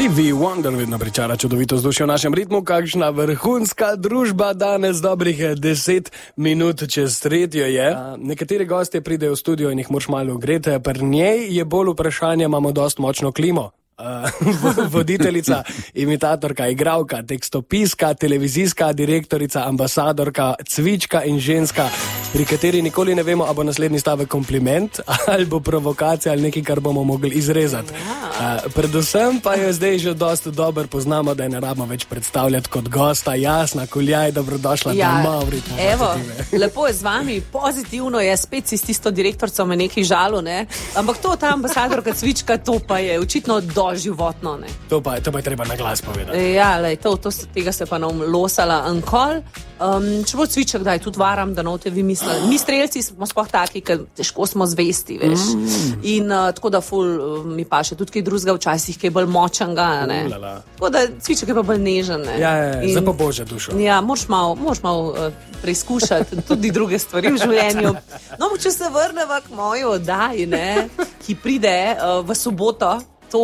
Stevie Wonder vedno pričara čudovito vzdušje v našem ritmu, kakšna vrhunska družba danes, dobrih 10 minut čez tretjo je. Nekateri gostje pridejo v studio in jih moraš malo ogreti, pri njej je bolj vprašanje, imamo dost močno klimo. Voditeljica, imitatorka, igralka, tekstopiska, televizijska direktorica, ambasadorka, cvička in ženska, pri kateri nikoli ne vemo, a bo naslednji stavek kompliment ali bo provokacija ali nekaj, kar bomo mogli izrezati. Predvsem pa jo zdaj že dosti dobro poznamo, da je ne rabimo več predstavljati kot gosta. Jasna Kuljaj, dobrodošla doma v ritmu. Evo, lepo je z vami, pozitivno je, spet si s tisto direktorico me nekaj žalo, ne? Ampak to, ta ambasadorka, cvička, to pa je očitno doživotno, ne? To pa je treba na glas povedati. Ja, lej, tega se pa nam losala ankol. Če bo cviček, daj, tudi varam, da note vi mislili. Mi strelci smo sploh taki, ker težko smo zvesti, veš. In tako da ful mi paše tudi kaj drugega včasih, kaj bolj močnega, ne. Tako da cviček je pa bolj nežen, ne. Ja, za pa božjo dušo. Ja, moraš malo preizkušati tudi druge stvari v življenju. No, če se vrneva k moji oddaji, ne, ki pride v soboto,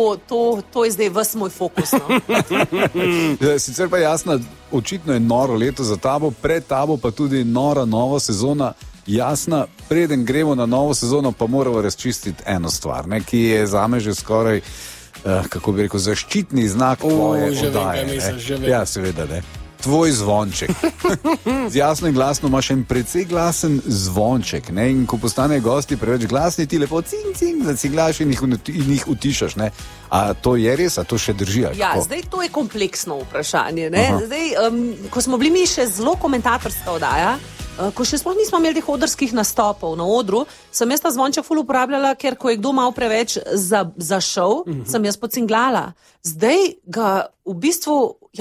to je zdaj ves moj fokus. No. Sicer pa jasno, očitno je noro leto za tabo, pred tabo pa tudi nora nova sezona. Jasna, preden gremo na novo sezono, pa moramo razčistiti eno stvar, ne, ki je zame že skoraj, kako bi rekel, zaščitni znak tvoje oddaje. Ja, seveda, ne. Tvoj zvonček. Z jasno in glasno imaš en precej glasen zvonček, ne? In ko postane gosti preveč glasni, ti lepo cing, zaciglaš in jih utišaš, ne? A to je res, a to še drži? Ja, zdaj to je kompleksno vprašanje, ne? Zdaj, ko smo bili mi še zelo komentatorska oddaja, ko še sploh nismo imeli teh odrskih nastopov na odru, sem jaz ta zvonček ful uporabljala, ker ko je kdo malo preveč zašel, sem jaz pocinglala. Zdaj ga v bistvu,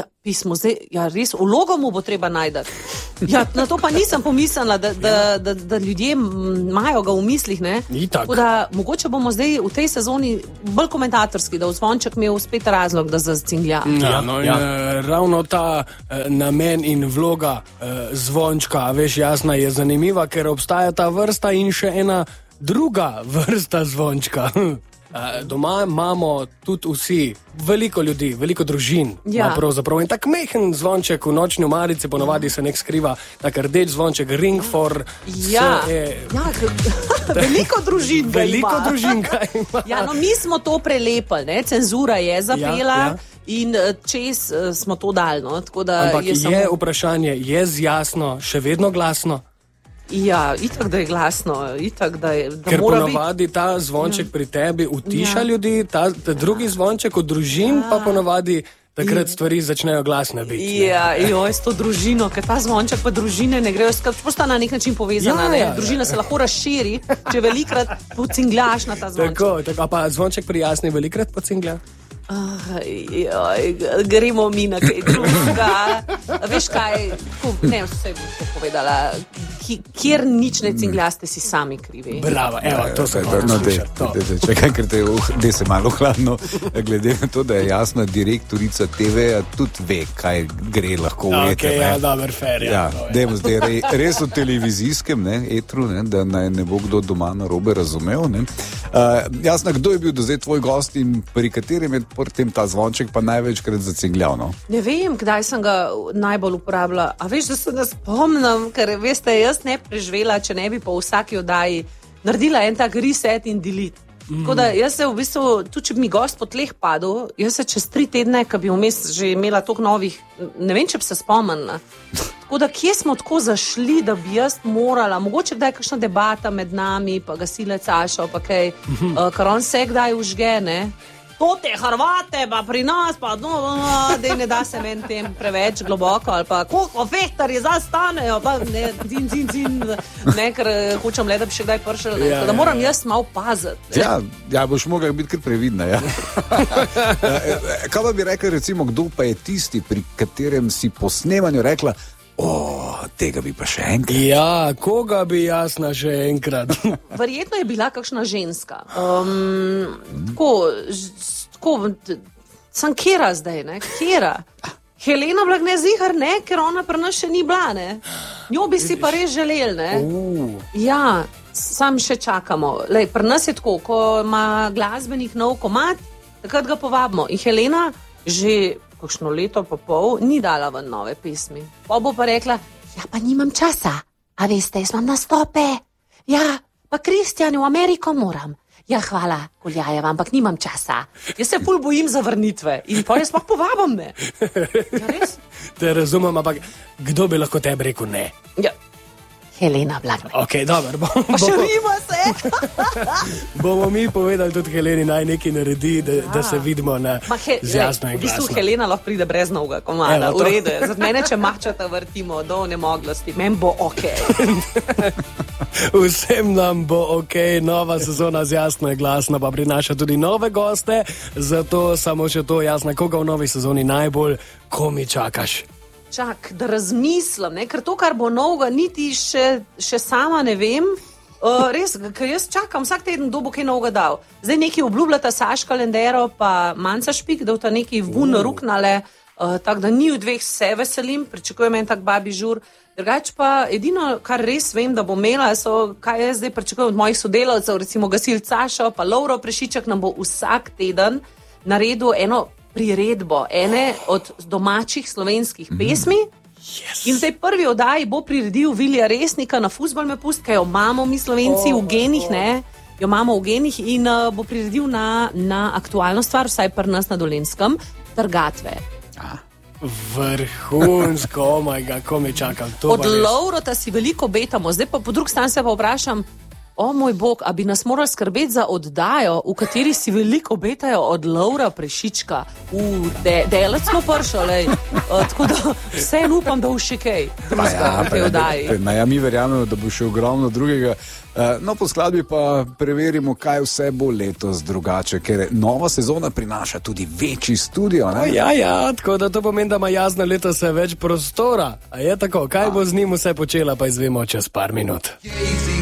res, vlogo mu bo treba najdati. Ja, na to pa nisem pomislila, da ljudje imajo ga v mislih, ne? Tako da mogoče bomo zdaj v tej sezoni bolj komentatorski, da v zvonček imel spet razlog, da zacinglja. Ravno ta namen in vloga zvončka, veš, Jasna, je zanimiva, ker obstaja ta vrsta in še ena druga vrsta zvončka. Doma imamo tudi vsi, veliko ljudi, veliko družin, pravzaprav. In tak mehen zvonček v nočni omarici, ponovadi se nek skriva, tak rdeč zvonček, ring for... Veliko družin ga ima. Veliko družin ga ima. Ja, no, mi smo to prelepili, ne, cenzura je zapela. In čez smo to dali, no, tako da... Ampak je vprašanje, je Jasno še vedno glasno? Ja, itak, da je glasno, itak, da je... Ker ponovadi ta zvonček pri tebi utiša ljudi, ta drugi zvonček od družin pa ponovadi takrat stvari začnejo glasne biti. Ja, s to družino, ker ta zvonček pa družine ne grejo skupaj, čeprav sta na nek način povezana, ne? Družina se lahko razširi, če velikrat pocinglaš na ta zvonček. Tako, pa zvonček pri Jasni velikrat pocingla? Gremo mi na kaj drugega. Veš kaj, ne, vse bom to povedala, kjer nič ne cinglaste, si sami krivi. Bravo, evo, to se hoče slišati. Čekaj, ker te se malo hladno, glede na to, da je Jasna direktorica TV-ja, tudi ve, kaj gre lahko ujete. Ja, dober, fair. Dajmo zdaj res v televizijskem etru, da ne bo kdo doma narobe razumel. Jasna, kdo je bil do zdaj tvoj gost in pri katerem je potem ta zvonček pa največkrat zacingljal, no? Ne vem, kdaj sem ga najbolj uporabljala. A veš, da se ne spomnim, ker veste, jaz ne preživela, če ne bi po vsaki oddaji naredila en tak reset in delete. Tako da jaz se v bistvu, tudi če bi mi gost po tleh padel, jaz se čez 3 tedne, ko bi vmes že imela toliko novih, ne vem, če bi se spomnila. Tako da kje smo tako zašli, da bi jaz morala, mogoče kdaj je kakšna debata med nami, pa gasilec Ašo, pa kaj, kar on se kdaj užge, ne? To te Hrvate, pa pri nas, pa da ne da se meni tem preveč globoko, ali pa koliko fehtarji zastanejo, pa ne, ne, ker hočem le, da bi še kdaj pršel, da moram jaz malo paziti. Ja, boš mogla biti kar previdna, ja. Kaj pa bi rekla, recimo, kdo pa je tisti, pri katerem si po snemanju rekla, tega bi pa še enkrat. Ja, koga bi Jasna še enkrat? Verjetno je bila kakšna ženska. Sam Kera zdaj, ne? Kera. Helena Blagne Zihar, ne? Ker ona pri nas še ni bila, ne? Njo bi si pa res želel, ne? Ja, sam še čakamo. Lej, pri nas je tako, ko ima glasbenik nov komad, takrat ga povabimo. In Helena že kakšno leto pa pol ni dala ven nove pesmi. Pa bo pa rekla, ja pa nimam časa, a veste, jaz imam nastope, ja, pa Kristjan v Ameriko moram. Ja, hvala, Koljajeva, ampak nimam časa. Jaz se ful bojim zavrnitve in pa jaz pa povabim me. Ja, res? Te razumem, ampak kdo bi lahko tebi rekel ne? Ja. Helena Blažej. Ok, dobro. Pa še rima se. Bomo mi povedali tudi Heleni, naj nekaj naredi, da se vidimo na Jasno in glasno. V bistvu glasno. Helena lahko pride brez novega komada. V redu je. Zato mene, če mačata vrtimo do nemoglosti, men bo ok. Vsem nam bo ok, nova sezona z Jasno in glasno pa prinaša tudi nove goste, zato samo še to, Jasna, koga v novi sezoni najbolj, ko mi čakaš? Čak, da razmislim, ne? Ker to, kar bo novega, niti še sama ne vem. Res, ker jaz čakam vsak teden, kdo bo kaj novega dal. Zdaj nekaj obljubljata Saška Lendero pa Manca Špik, da bo ta nekaj vun ruknale, tako da ni v dveh se veselim, pričakujem en tak babi žur. Drugač pa edino, kar res vem, da bo imela, so, kaj jaz zdaj pričakujem od mojih sodelavcev, recimo Gasil Cašo pa Lovro Prešiček nam bo vsak teden naredil eno priredbo ene od domačih slovenskih pesmi. Yes. In zdaj prvi oddaji bo priredil Vilija Resnika na Fuzbal me pust, kaj jo imamo mi Slovenci v genih, ne? Jo imamo v genih in bo priredil na aktualno stvar, vsaj pri nas na Dolenjskem, Trgatve. Vrhunsko, oh my god, ko me čakam. To Od Lovrota si veliko obetamo, zdaj pa po drugi strani se pa vprašam, o moj bog, a bi nas morali skrbeti za oddajo, v kateri si veliko obetajo od Lovra Prešička. Delec smo pršali, tako da vseeno upam, da bo še kaj drugega v tej oddaji. Mi verjamemo, da bo še ogromno drugega. No, po skladbi pa preverimo, kaj vse bo letos drugače, ker nova sezona prinaša tudi večji studio. Ne? Ja, tako da to pomeni, da ima Jasna letos več prostora. A je tako? Kaj bo z njim vse počela, pa izvemo čez par minut.